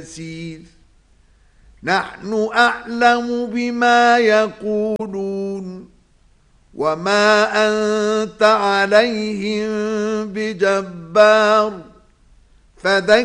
يسير نحن أعلم بما يقولون وما أنت عليهم بجبار فذكر